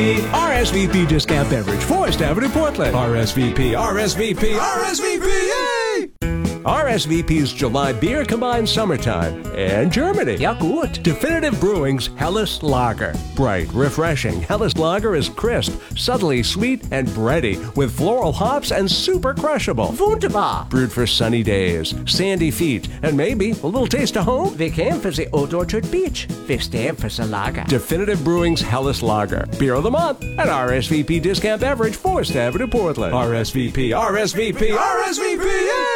RSVP Discount Beverage, Forest Avenue, Portland. RSVP, RSVP, RSVP, yay! RSVP's July beer combines summertime and Germany. Ja, gut. Definitive Brewing's Helles Lager. Bright, refreshing, Helles Lager is crisp, subtly sweet, and bready, with floral hops and super crushable. Wunderbar. Brewed for sunny days, sandy feet, and maybe a little taste of home. Wir kämen für the Old Orchard Beach. Wir stehen für the Lager. Definitive Brewing's Helles Lager. Beer of the month at RSVP Discount Beverage, Forest Avenue, Portland. RSVP, RSVP, RSVP, yay!